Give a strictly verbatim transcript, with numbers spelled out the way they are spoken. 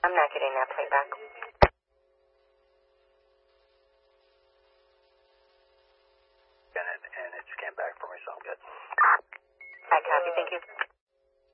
I'm not getting that playback. And it, and it just came back for me, so I'm good. I copy, thank you.